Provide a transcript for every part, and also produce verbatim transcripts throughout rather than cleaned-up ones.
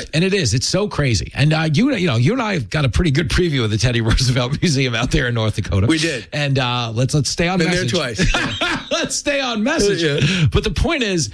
Right. And it is. It's so crazy. And uh, you, you know, you and I have got a pretty good preview of the Teddy Roosevelt Museum out there in North Dakota. We did. And uh, let's let's stay on Been message. there twice. Let's stay on message. Yeah. But the point is,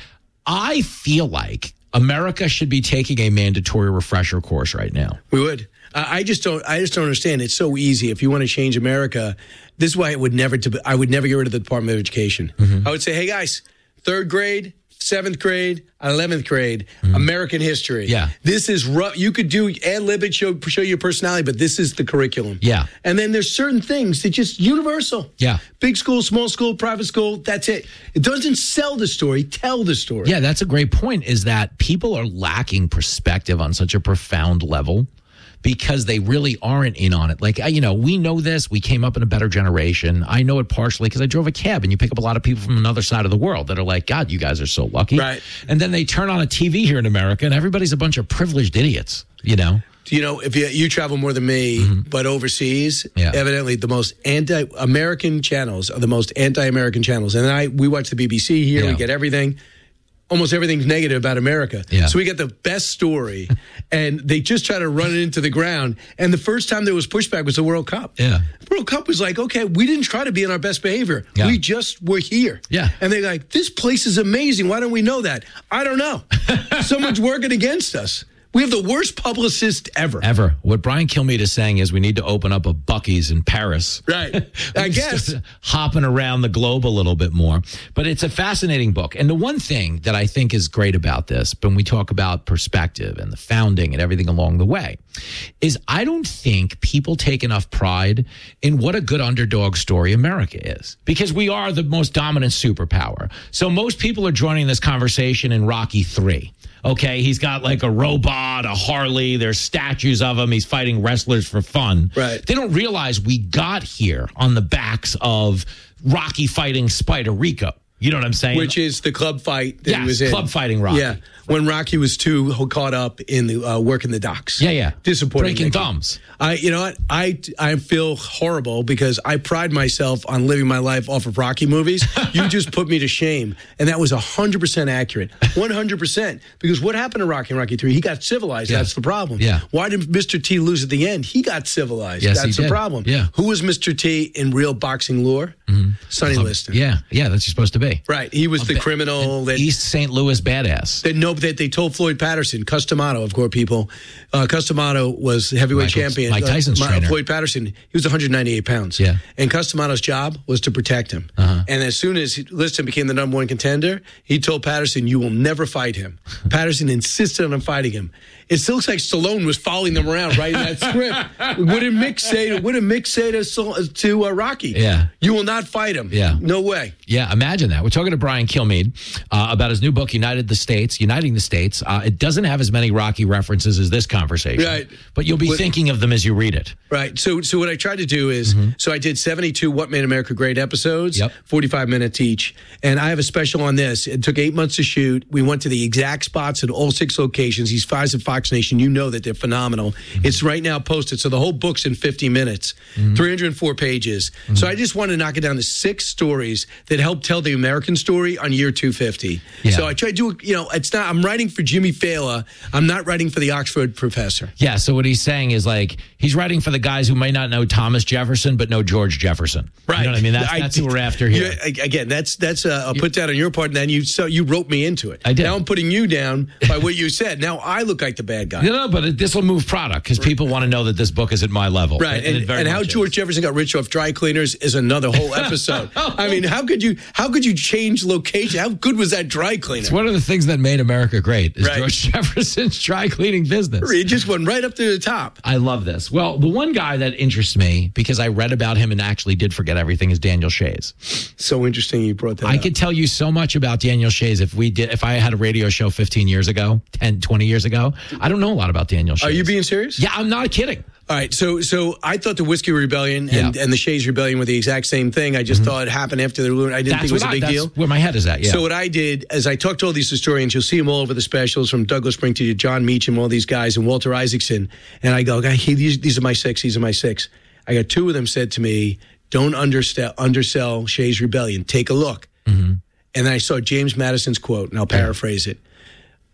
I feel like America should be taking a mandatory refresher course right now. We would. Uh, I just don't. I just don't understand. It's so easy. If you want to change America, this is why it would never. To, I would never get rid of the Department of Education. Mm-hmm. I would say, hey guys, third grade, seventh grade, eleventh grade, mm-hmm. American history. Yeah, this is rough. You could do ad lib it, show show your personality, but this is the curriculum. Yeah, and then there's certain things that just universal. Yeah, big school, small school, private school. That's it. It doesn't sell the story. Tell the story. Yeah, that's a great point. Is that people are lacking perspective on such a profound level. Because they really aren't in on it. Like, you know, we know this. We came up in a better generation. I know it partially because I drove a cab, and you pick up a lot of people from another side of the world that are like, God, you guys are so lucky. Right. And then they turn on a T V here in America, and everybody's a bunch of privileged idiots, you know? You know, if you, you travel more than me, mm-hmm. but overseas, yeah. evidently the most anti-American channels are the most anti-American channels. And I we watch the B B C here. Yeah. We get everything. Almost everything's negative about America. Yeah. So we get the best story, and they just try to run it into the ground. And the first time there was pushback was the World Cup. Yeah. The World Cup was like, okay, we didn't try to be in our best behavior. Yeah. We just were here. Yeah. And they're like, this place is amazing. Why don't we know that? I don't know. Someone's working against us. We have the worst publicist ever. Ever. What Brian Kilmeade is saying is we need to open up a Buc-ee's in Paris. Right. I guess. Hopping around the globe a little bit more. But it's a fascinating book. And the one thing that I think is great about this, when we talk about perspective and the founding and everything along the way, is I don't think people take enough pride in what a good underdog story America is. Because we are the most dominant superpower. So most people are joining this conversation in Rocky three. Okay, he's got like a robot, a Harley. There's statues of him. He's fighting wrestlers for fun. Right. They don't realize we got here on the backs of Rocky fighting Spider Rico. You know what I'm saying? Which is the club fight that yes, he was in. Club fighting Rocky. Yeah, when Rocky was too caught up in the uh, working the docks. Yeah, yeah. Disappointing. Breaking thumbs. I, you know what? I, I feel horrible because I pride myself on living my life off of Rocky movies. You just put me to shame. And that was one hundred percent accurate. one hundred percent. Because what happened to Rocky and Rocky three? He got civilized. Yeah. That's the problem. Yeah. Why did Mister T lose at the end? He got civilized. Yes, That's he the did. problem. Yeah. Who was Mister T in real boxing lore? Mm-hmm. Sonny Club. Liston. Yeah, yeah, that's you're supposed to be. Right. He was A the ba- criminal that East Saint Louis badass. That no, that they told Floyd Patterson, Customato, of course, people. Uh, Customato was heavyweight Michael, champion. Mike Tyson's uh, trainer. Floyd Patterson, he was one hundred ninety-eight pounds. Yeah. And Customato's job was to protect him. Uh-huh. And as soon as Liston became the number one contender, he told Patterson, you will never fight him. Patterson insisted on fighting him. It still looks like Stallone was following them around writing that script. What did Mick say? What did Mick say to, to uh, Rocky? Yeah. You will not fight him. Yeah. No way. Yeah, imagine that. We're talking to Brian Kilmeade uh, about his new book, United the States, Uniting the States. Uh, it doesn't have as many Rocky references as this conversation. Right. But you'll be What, thinking of them as you read it. Right. So so what I tried to do is, mm-hmm. so I did seventy-two What Made America Great episodes, yep. forty-five minutes each. And I have a special on this. It took eight months to shoot. We went to the exact spots at all six locations. These fives at Fox Nation, you know that they're phenomenal. Mm-hmm. It's right now posted. So the whole book's in fifty minutes, mm-hmm. three hundred four pages. Mm-hmm. So I just want to knock it down to six stories that help tell the American story on year two fifty. Yeah. So I try to do, you know, it's not, I'm writing for Jimmy Fallon. I'm not writing for the Oxford professor. Yeah. So what he's saying is like, he's writing for the guys who might not know Thomas Jefferson, but know George Jefferson. Right. You know what I mean? That's, I, that's what we're after here. Again, that's that's a, a put down on your part, and then you so you wrote me into it. I did. Now I'm putting you down by what you said. Now I look like the bad guy. You know, but this will move product because people want to know that this book is at my level. Right. And, and, and how George is. Jefferson got rich off dry cleaners is another whole episode. I mean, how could you how could you change location? How good was that dry cleaner? It's one of the things that made America great is right. George Jefferson's dry cleaning business. It just went right up to the top. I love this. Well, the one guy that interests me because I read about him and actually did forget everything is Daniel Shays. So interesting you brought that I up. could tell you so much about Daniel Shays if we did if I had a radio show fifteen years ago, ten, twenty years ago. I don't know a lot about Daniel Shays. Are you being serious? Yeah, I'm not kidding. All right, so so I thought the Whiskey Rebellion and, yeah. and the Shays Rebellion were the exact same thing. I just mm-hmm. thought it happened after the I didn't that's think it was a big I, that's deal. Where my head is at, yeah. So what I did is I talked to all these historians. You'll see them all over the specials, from Douglas Spring to John Meacham, all these guys, and Walter Isaacson. And I go, hey, these, these are my six. These are my six. I got two of them said to me, don't undersell, undersell Shays Rebellion. Take a look. Mm-hmm. And then I saw James Madison's quote, and I'll paraphrase yeah. it.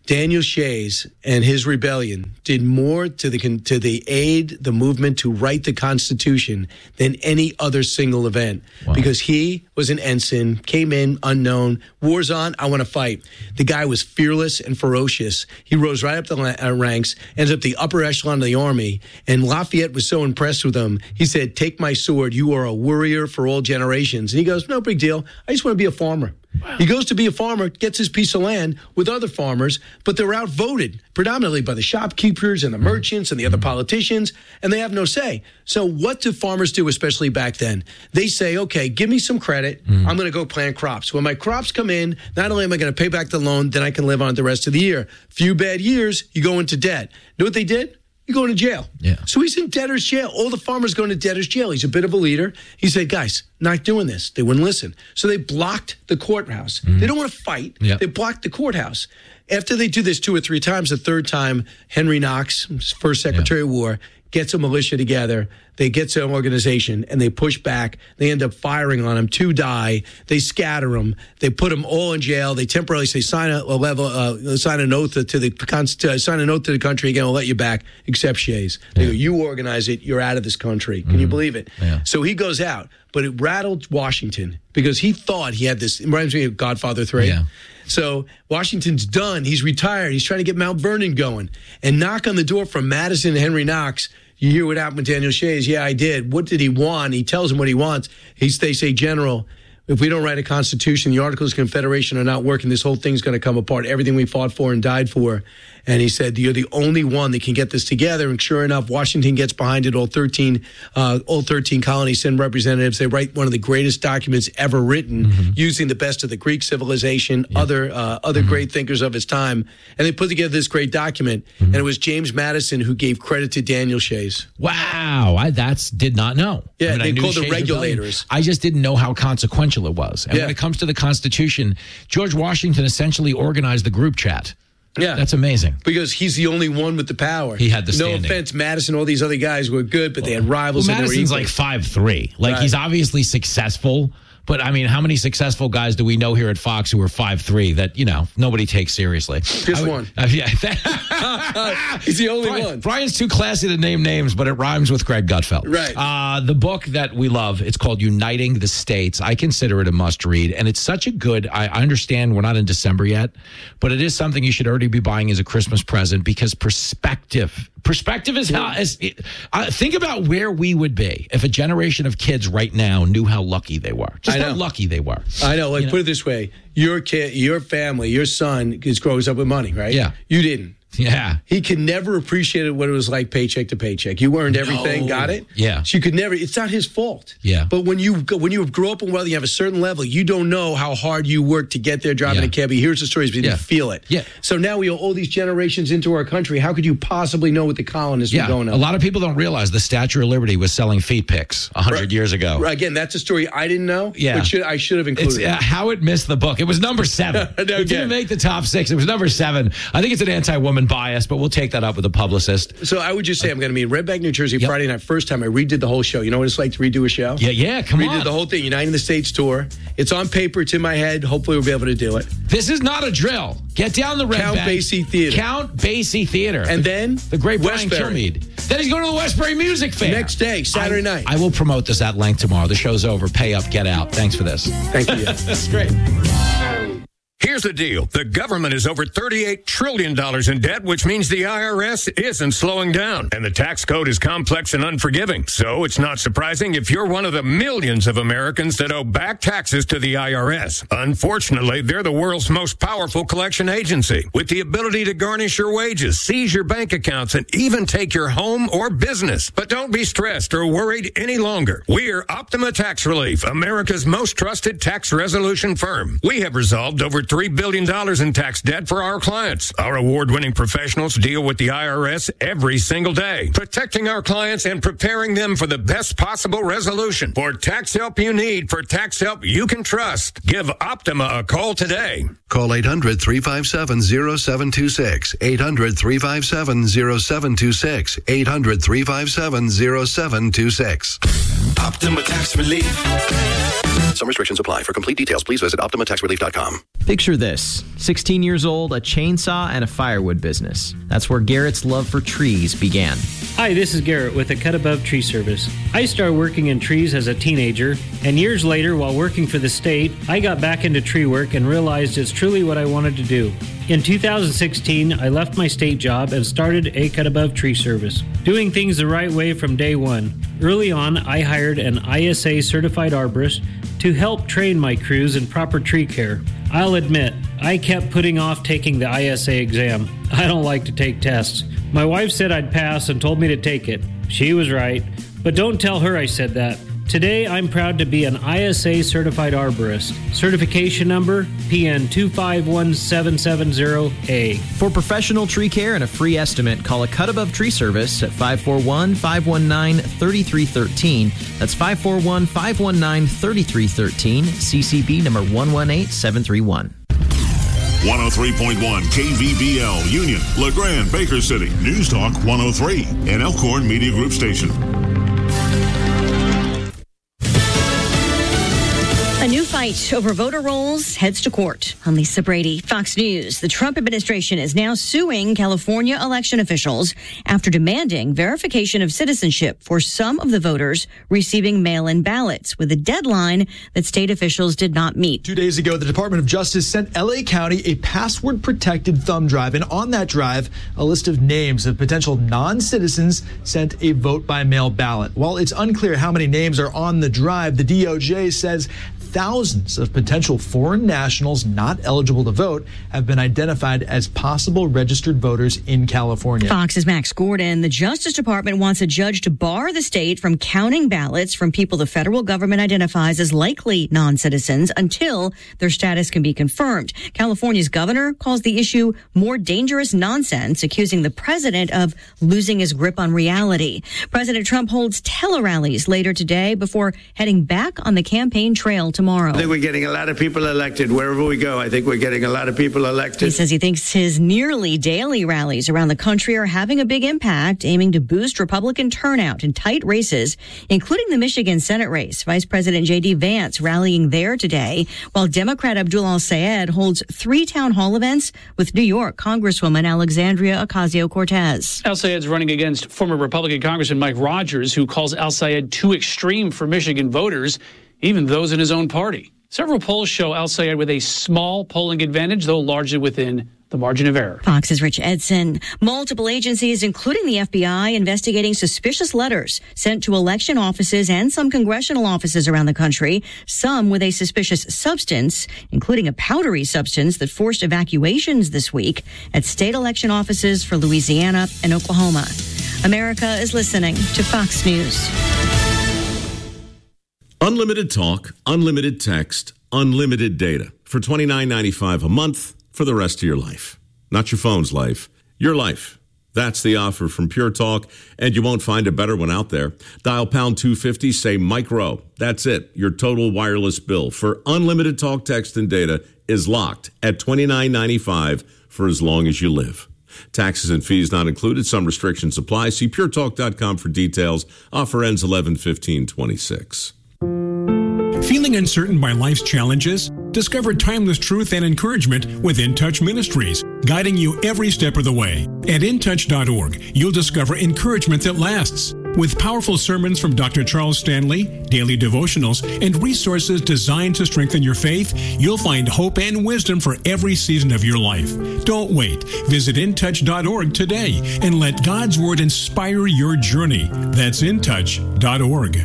Daniel Shays and his rebellion did more to the to the aid the movement to write the Constitution than any other single event. Wow. Because he was an ensign, came in unknown, war's on, I want to fight. The guy was fearless and ferocious. He rose right up the uh, ranks, ends up the upper echelon of the army, and Lafayette was so impressed with him. He said, "Take my sword. You are a warrior for all generations." And he goes, "No big deal. I just want to be a farmer." Wow. He goes to be a farmer, gets his piece of land with other farmers, but they're outvoted predominantly by the shopkeepers and the merchants and the other politicians, and they have no say. So what do farmers do, especially back then? They say, okay, give me some credit. Mm. I'm going to go plant crops. When my crops come in, not only am I going to pay back the loan, then I can live on it the rest of the year. Few bad years, you go into debt. Know what they did? You're going to jail. Yeah. So he's in debtor's jail. All the farmers going to debtor's jail. He's a bit of a leader. He said, guys, not doing this. They wouldn't listen. So they blocked the courthouse. Mm. They don't want to fight. Yep. They blocked the courthouse. After they do this two or three times, the third time, Henry Knox, first Secretary yep. of War, gets a militia together. They get some organization, and they push back. They end up firing on them. Two die. They scatter them. They put them all in jail. They temporarily say, sign a, a level, uh, sign an oath to the uh, sign an oath to the country. Again, we'll let you back, except Shays. They yeah. go, you organize it. You're out of this country. Can mm-hmm. you believe it? Yeah. So he goes out, but it rattled Washington because he thought he had this. It reminds me of Godfather three. Yeah. So Washington's done. He's retired. He's trying to get Mount Vernon going, and knock on the door from Madison and Henry Knox. You hear what happened with Daniel Shays? Yeah, I did. What did he want? He tells him what he wants. He's, they say, General, if we don't write a constitution, the Articles of Confederation are not working. This whole thing's going to come apart. Everything we fought for and died for. And he said, you're the only one that can get this together. And sure enough, Washington gets behind it. All thirteen, uh, all thirteen colonies send representatives. They write one of the greatest documents ever written, mm-hmm. using the best of the Greek civilization, yeah. other uh, other mm-hmm. great thinkers of his time. And they put together this great document. Mm-hmm. And it was James Madison who gave credit to Daniel Shays. Wow, I that's did not know. Yeah, I mean, they I knew called the Shays regulators. Rebellion. I just didn't know how consequential it was. And yeah. when it comes to the Constitution, George Washington essentially organized the group chat. Yeah. That's amazing. Because he's the only one with the power. He had the standing. No offense, Madison, all these other guys were good, but they had rivals. Well, and Madison's they were like five three. Like, right. he's obviously successful. But, I mean, how many successful guys do we know here at Fox who are five three that, you know, nobody takes seriously? Just would, one. Uh, yeah. He's the only Brian, one. Brian's too classy to name names, but it rhymes with Greg Gutfeld. Right. Uh, the book that we love, it's called Uniting the States. I consider it a must read. And it's such a good, I, I understand we're not in December yet, but it is something you should already be buying as a Christmas present because perspective, perspective is how, is, uh, think about where we would be if a generation of kids right now knew how lucky they were. Just how lucky they were. I know. Like, you know? Put it this way. Your kid, your family, your son is, grows up with money, right? Yeah. You didn't. Yeah. He could never appreciate what it was like paycheck to paycheck. You earned everything, no. got it? Yeah. So you could never, it's not his fault. Yeah. But when you go, when you grow up in wealth, you have a certain level, you don't know how hard you work to get there driving yeah. a cab. You hear the stories, but you yeah. didn't feel it. Yeah. So now we owe all these generations into our country. How could you possibly know what the colonists yeah. were going on? A lot of people don't realize the Statue of Liberty was selling feet pics one hundred right. years ago. Right. Again, that's a story I didn't know. Yeah. But should, I should have included it's, uh, how it missed the book. It was number seven. no, it didn't make the top six. It was number seven. I think it's an anti-woman bias, but we'll take that up with a publicist. So I would just say I'm going to be in Red Bank, New Jersey, yep. Friday night. First time I redid the whole show. You know what it's like to redo a show? Yeah, yeah, come redid on. Redid the whole thing, Uniting the States tour. It's on paper. It's in my head. Hopefully we'll be able to do it. This is not a drill. Get down the Red Count Bank. Basie Theater. Count Basie Theater. And then the great Brian Westbury. Kilmeade. Then he's going to the Westbury Music Fair. Next day, Saturday I, night. I will promote this at length tomorrow. The show's over. Pay up, get out. Thanks for this. Thank you. That's great. Here's the deal. The government is over thirty-eight trillion dollars in debt, which means the I R S isn't slowing down. And the tax code is complex and unforgiving. So it's not surprising if you're one of the millions of Americans that owe back taxes to the I R S. Unfortunately, they're the world's most powerful collection agency, with the ability to garnish your wages, seize your bank accounts, and even take your home or business. But don't be stressed or worried any longer. We're Optima Tax Relief, America's most trusted tax resolution firm. We have resolved over three billion dollars in tax debt for our clients. Our award-winning professionals deal with the I R S every single day, protecting our clients and preparing them for the best possible resolution. For tax help you need, for tax help you can trust, give Optima a call today. Call eight hundred, three five seven, zero seven two six, eight hundred, three five seven, zero seven two six, eight hundred, three five seven, zero seven two six. Optima Tax Relief. Some restrictions apply. For complete details, please visit Optima Tax Relief dot com. Picture this. sixteen years old, a chainsaw, and a firewood business. That's where Garrett's love for trees began. Hi, this is Garrett with the Cut Above Tree Service. I started working in trees as a teenager, and years later, while working for the state, I got back into tree work and realized it's truly what I wanted to do. In two thousand sixteen, I left my state job and started a Cut Above Tree Service, doing things the right way from day one. Early on, I hired an I S A certified arborist to help train my crews in proper tree care. I'll admit, I kept putting off taking the I S A exam. I don't like to take tests. My wife said I'd pass and told me to take it. She was right, but don't tell her I said that. Today, I'm proud to be an I S A certified arborist. Certification number P N two five one seven seven zero A. For professional tree care and a free estimate, call a Cut Above Tree Service at five four one, five one nine, three three one three. That's five four one, five one nine, three three one three, C C B number one one eight seven three one. one oh three point one K V B L, Union, LeGrand, Baker City, News Talk one oh three, an Elkhorn Media Group station. A new fight over voter rolls heads to court. I'm Lisa Brady, Fox News. The Trump administration is now suing California election officials after demanding verification of citizenship for some of the voters receiving mail-in ballots with a deadline that state officials did not meet. Two days ago, the Department of Justice sent L A County a password-protected thumb drive, and on that drive, a list of names of potential non-citizens sent a vote-by-mail ballot. While it's unclear how many names are on the drive, the D O J says thousands of potential foreign nationals not eligible to vote have been identified as possible registered voters in California. Fox's Max Gordon. The Justice Department wants a judge to bar the state from counting ballots from people the federal government identifies as likely non-citizens until their status can be confirmed. California's governor calls the issue more dangerous nonsense, accusing the president of losing his grip on reality. President Trump holds tele-rallies later today before heading back on the campaign trail tomorrow. I think we're getting a lot of people elected wherever we go. I think we're getting a lot of people elected. He says he thinks his nearly daily rallies around the country are having a big impact, aiming to boost Republican turnout in tight races, including the Michigan Senate race. Vice President J D Vance rallying there today, while Democrat Abdul Al-Sayed holds three town hall events with New York Congresswoman Alexandria Ocasio-Cortez. Al-Sayed's running against former Republican Congressman Mike Rogers, who calls Al-Sayed too extreme for Michigan voters, even those in his own party. Several polls show Al-Sayed with a small polling advantage, though largely within the margin of error. Fox's Rich Edson. Multiple agencies, including the F B I, investigating suspicious letters sent to election offices and some congressional offices around the country, some with a suspicious substance, including a powdery substance that forced evacuations this week at state election offices for Louisiana and Oklahoma. America is listening to Fox News. Unlimited talk, unlimited text, unlimited data for twenty-nine ninety-five a month for the rest of your life. Not your phone's life, your life. That's the offer from Pure Talk, and you won't find a better one out there. Dial pound two fifty, say micro. That's it. Your total wireless bill for unlimited talk, text, and data is locked at twenty-nine ninety-five for as long as you live. Taxes and fees not included. Some restrictions apply. See pure talk dot com for details. Offer ends eleven fifteen twenty-six. Feeling uncertain by life's challenges? Discover timeless truth and encouragement with In Touch Ministries, guiding you every step of the way. At in touch dot org, you'll discover encouragement that lasts. With powerful sermons from Doctor Charles Stanley, daily devotionals, and resources designed to strengthen your faith, you'll find hope and wisdom for every season of your life. Don't wait. Visit in touch dot org today and let God's Word inspire your journey. That's in touch dot org.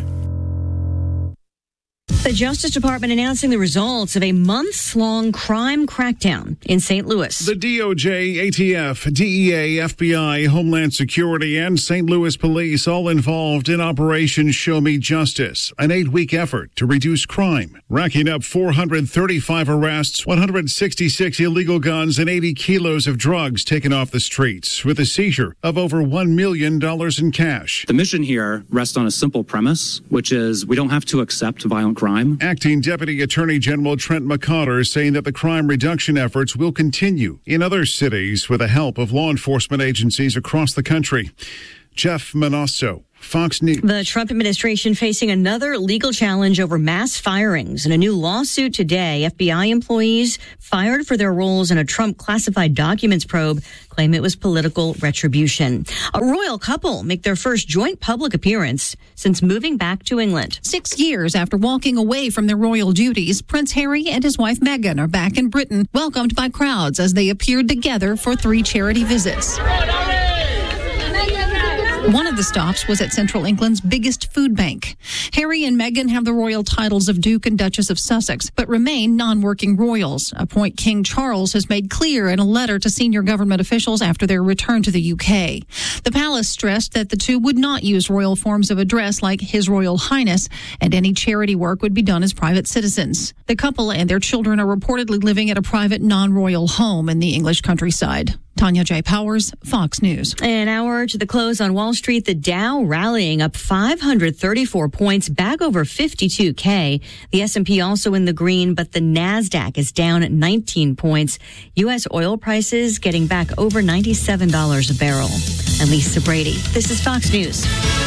The Justice Department announcing the results of a months-long crime crackdown in Saint Louis. The D O J, A T F, D E A, F B I, Homeland Security, and Saint Louis Police all involved in Operation Show Me Justice, an eight-week effort to reduce crime, racking up four hundred thirty-five arrests, one hundred sixty-six illegal guns, and eighty kilos of drugs taken off the streets, with a seizure of over one million dollars in cash. The mission here rests on a simple premise, which is we don't have to accept violent crime. Acting Deputy Attorney General Trent McCotter saying that the crime reduction efforts will continue in other cities with the help of law enforcement agencies across the country. Jeff Manasso, Fox News. The Trump administration facing another legal challenge over mass firings. In a new lawsuit today, F B I employees fired for their roles in a Trump classified documents probe claim it was political retribution. A royal couple make their first joint public appearance since moving back to England. Six years after walking away from their royal duties, Prince Harry and his wife Meghan are back in Britain, welcomed by crowds as they appeared together for three charity visits. One of the stops was at Central England's biggest food bank. Harry and Meghan have the royal titles of Duke and Duchess of Sussex, but remain non-working royals, a point King Charles has made clear in a letter to senior government officials after their return to the U K. The palace stressed that the two would not use royal forms of address like His Royal Highness, and any charity work would be done as private citizens. The couple and their children are reportedly living at a private non-royal home in the English countryside. Tanya J. Powers, Fox News. An hour to the close on Wall Street, the Dow rallying up five hundred thirty-four points, back over fifty-two K. The S and P also in the green, but the NASDAQ is down nineteen points. U S oil prices getting back over ninety-seven dollars a barrel. And Lisa Brady, this is Fox News.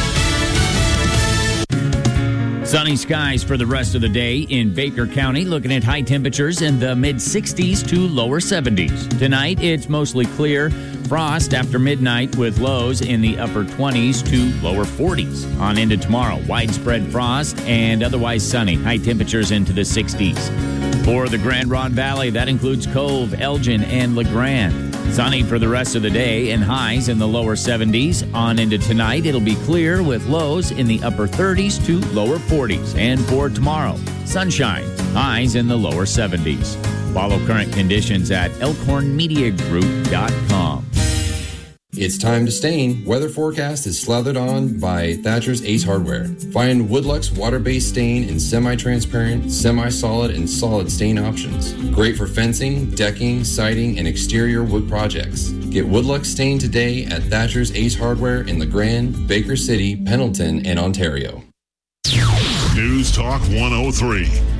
Sunny skies for the rest of the day in Baker County, looking at high temperatures in the mid sixties to lower seventies. Tonight, it's mostly clear. Frost after midnight with lows in the upper twenties to lower forties. On into tomorrow, widespread frost and otherwise sunny. High temperatures into the sixties. For the Grand Ronde Valley, that includes Cove, Elgin, and LeGrand. Sunny for the rest of the day and highs in the lower seventies. On into tonight, it'll be clear with lows in the upper thirties to lower forties. And for tomorrow, sunshine, highs in the lower seventies. Follow current conditions at elkhorn media group dot com. It's time to stain. Weather forecast is slathered on by Thatcher's Ace Hardware. Find Woodluck's water-based stain in semi-transparent, semi-solid, and solid stain options. Great for fencing, decking, siding, and exterior wood projects. Get Woodluck stain today at Thatcher's Ace Hardware in LeGrand, Baker City, Pendleton, and Ontario. News Talk one oh three.